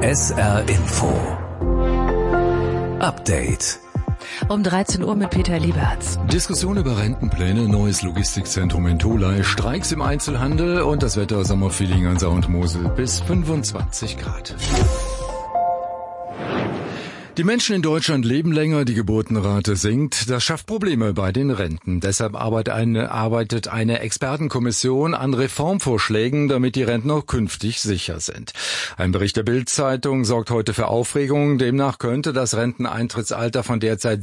SR Info Update. Um 13 Uhr mit Peter Lieberts. Diskussion über Rentenpläne, neues Logistikzentrum in Tholey, Streiks im Einzelhandel und das Wetter Sommerfeeling an Saar und Mosel bis 25 Grad. Die Menschen in Deutschland leben länger, die Geburtenrate sinkt. Das schafft Probleme bei den Renten. Deshalb arbeitet eine Expertenkommission an Reformvorschlägen, damit die Renten auch künftig sicher sind. Ein Bericht der Bild-Zeitung sorgt heute für Aufregung. Demnach könnte das Renteneintrittsalter von derzeit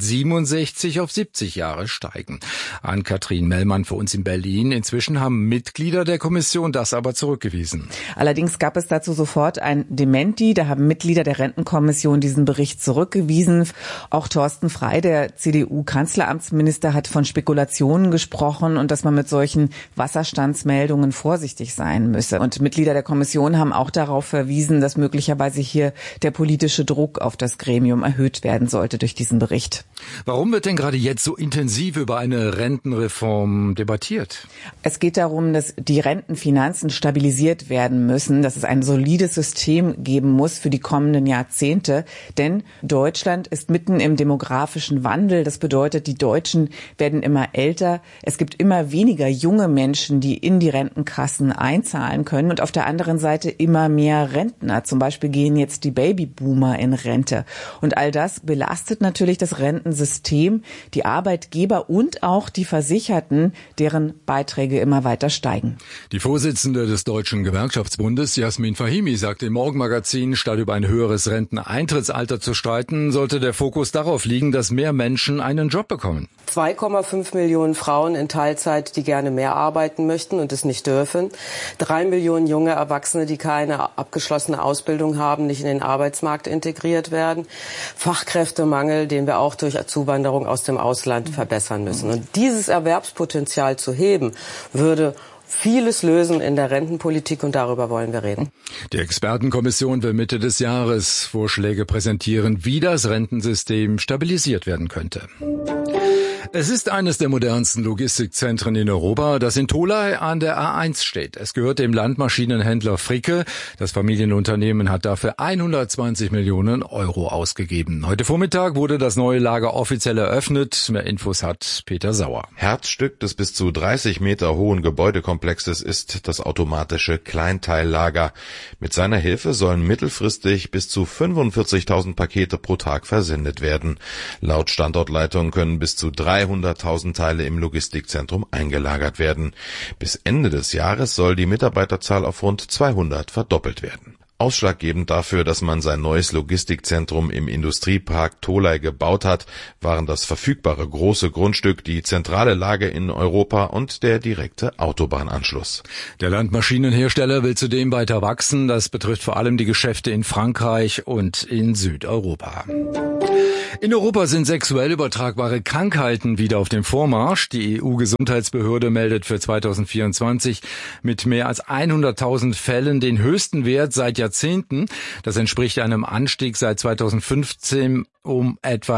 67 auf 70 Jahre steigen. Ann-Kathrin Mellmann für uns in Berlin. Inzwischen haben Mitglieder der Kommission das aber zurückgewiesen. Allerdings gab es dazu sofort ein Dementi. Da haben Mitglieder der Rentenkommission diesen Bericht zurückgewiesen. Auch Thorsten Frey, der CDU-Kanzleramtsminister, hat von Spekulationen gesprochen und dass man mit solchen Wasserstandsmeldungen vorsichtig sein müsse. Und Mitglieder der Kommission haben auch darauf verwiesen, dass möglicherweise hier der politische Druck auf das Gremium erhöht werden sollte durch diesen Bericht. Warum wird denn gerade jetzt so intensiv über eine Rentenreform debattiert? Es geht darum, dass die Rentenfinanzen stabilisiert werden müssen, dass es ein solides System geben muss für die kommenden Jahrzehnte, denn Deutschland ist mitten im demografischen Wandel. Das bedeutet, die Deutschen werden immer älter. Es gibt immer weniger junge Menschen, die in die Rentenkassen einzahlen können. Und auf der anderen Seite immer mehr Rentner. Zum Beispiel gehen jetzt die Babyboomer in Rente. Und all das belastet natürlich das Rentensystem, die Arbeitgeber und auch die Versicherten, deren Beiträge immer weiter steigen. Die Vorsitzende des Deutschen Gewerkschaftsbundes, Jasmin Fahimi, sagt im Morgenmagazin, statt über ein höheres Renteneintrittsalter zu streiten, sollte der Fokus darauf liegen, dass mehr Menschen einen Job bekommen. 2,5 Millionen Frauen in Teilzeit, die gerne mehr arbeiten möchten und es nicht dürfen. 3 Millionen junge Erwachsene, die keine abgeschlossene Ausbildung haben, nicht in den Arbeitsmarkt integriert werden. Fachkräftemangel, den wir auch durch Zuwanderung aus dem Ausland verbessern müssen. Und dieses Erwerbspotenzial zu heben, würde vieles lösen in der Rentenpolitik und darüber wollen wir reden. Die Expertenkommission will Mitte des Jahres Vorschläge präsentieren, wie das Rentensystem stabilisiert werden könnte. Es ist eines der modernsten Logistikzentren in Europa, das in Tholey an der A1 steht. Es gehört dem Landmaschinenhändler Fricke. Das Familienunternehmen hat dafür 120 Millionen Euro ausgegeben. Heute Vormittag wurde das neue Lager offiziell eröffnet. Mehr Infos hat Peter Sauer. Herzstück des bis zu 30 Meter hohen Gebäudekomplexes ist das automatische Kleinteillager. Mit seiner Hilfe sollen mittelfristig bis zu 45.000 Pakete pro Tag versendet werden. Laut Standortleitung können bis zu 300.000 Teile im Logistikzentrum eingelagert werden. Bis Ende des Jahres soll die Mitarbeiterzahl auf rund 200 verdoppelt werden. Ausschlaggebend dafür, dass man sein neues Logistikzentrum im Industriepark Tholey gebaut hat, waren das verfügbare große Grundstück, die zentrale Lage in Europa und der direkte Autobahnanschluss. Der Landmaschinenhersteller will zudem weiter wachsen. Das betrifft vor allem die Geschäfte in Frankreich und in Südeuropa. In Europa sind sexuell übertragbare Krankheiten wieder auf dem Vormarsch. Die EU-Gesundheitsbehörde meldet für 2024 mit mehr als 100.000 Fällen den höchsten Wert seit Jahrzehnten. Das entspricht einem Anstieg seit 2015 um etwa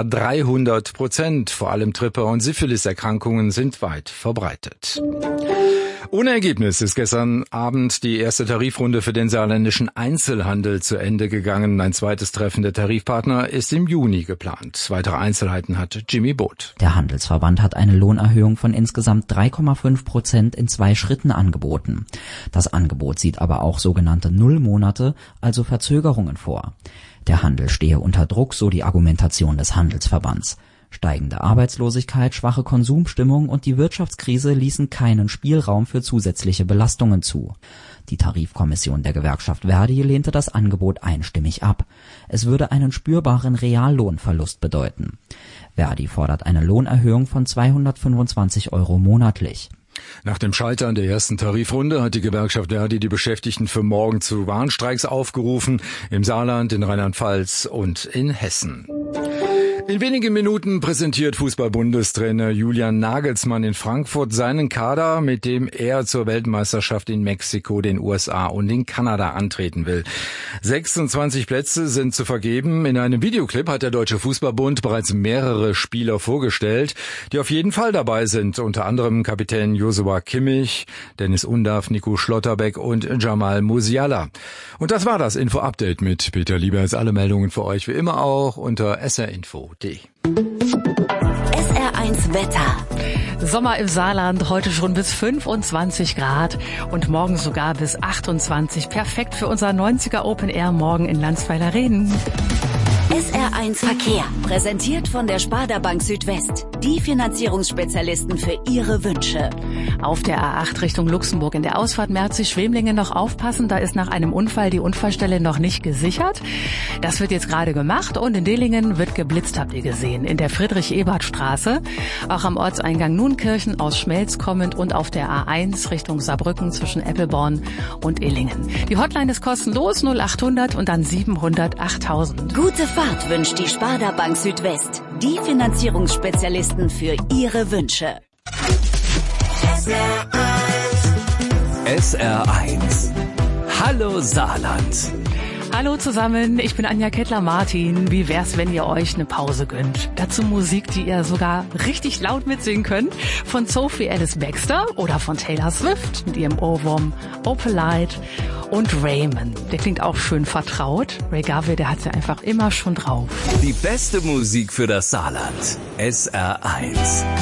300%. Vor allem Tripper- und Syphilis-Erkrankungen sind weit verbreitet. Ohne Ergebnis ist gestern Abend die erste Tarifrunde für den saarländischen Einzelhandel zu Ende gegangen. Ein zweites Treffen der Tarifpartner ist im Juni geplant. Weitere Einzelheiten hat Jimmy Boot. Der Handelsverband hat eine Lohnerhöhung von insgesamt 3,5% in 2 Schritten angeboten. Das Angebot sieht aber auch sogenannte Nullmonate, also Verzögerungen vor. Der Handel stehe unter Druck, so die Argumentation des Handelsverbands. Steigende Arbeitslosigkeit, schwache Konsumstimmung und die Wirtschaftskrise ließen keinen Spielraum für zusätzliche Belastungen zu. Die Tarifkommission der Gewerkschaft Verdi lehnte das Angebot einstimmig ab. Es würde einen spürbaren Reallohnverlust bedeuten. Verdi fordert eine Lohnerhöhung von 225 Euro monatlich. Nach dem Scheitern der ersten Tarifrunde hat die Gewerkschaft Verdi die Beschäftigten für morgen zu Warnstreiks aufgerufen, im Saarland, in Rheinland-Pfalz und in Hessen. In wenigen Minuten präsentiert Fußball-Bundestrainer Julian Nagelsmann in Frankfurt seinen Kader, mit dem er zur Weltmeisterschaft in Mexiko, den USA und in Kanada antreten will. 26 Plätze sind zu vergeben. In einem Videoclip hat der Deutsche Fußballbund bereits mehrere Spieler vorgestellt, die auf jeden Fall dabei sind. Unter anderem Kapitän Joshua Kimmich, Dennis Undav, Nico Schlotterbeck und Jamal Musiala. Und das war das Info-Update mit Peter Lieberts. Alle Meldungen für euch wie immer auch unter srinfo.de. SR1 Wetter. Sommer im Saarland, heute schon bis 25 Grad und morgen sogar bis 28. Perfekt für unser 90er Open Air morgen in Landsweiler-Reden. SR1 Verkehr, präsentiert von der Sparda Bank Südwest. Die Finanzierungsspezialisten für Ihre Wünsche. Auf der A8 Richtung Luxemburg in der Ausfahrt Merzig-Schwemlingen noch aufpassen. Da ist nach einem Unfall die Unfallstelle noch nicht gesichert. Das wird jetzt gerade gemacht und in Dillingen wird geblitzt, habt ihr gesehen. In der Friedrich-Ebert-Straße, auch am Ortseingang Nunkirchen aus Schmelz kommend und auf der A1 Richtung Saarbrücken zwischen Eppelborn und Illingen. Die Hotline ist kostenlos 0800 und dann 700 8000. Gute Fahrt wünscht die Sparda Bank Südwest. Die Finanzierungsspezialisten für Ihre Wünsche. SR1. Hallo Saarland. Hallo zusammen, ich bin Anja Kettler-Martin. Wie wär's, wenn ihr euch eine Pause gönnt? Dazu Musik, die ihr sogar richtig laut mitsingen könnt. Von Sophie Ellis Bextor oder von Taylor Swift mit ihrem Ohrwurm Opalite und Raymond. Der klingt auch schön vertraut. Ray Garvey, der hat's ja einfach immer schon drauf. Die beste Musik für das Saarland. SR1.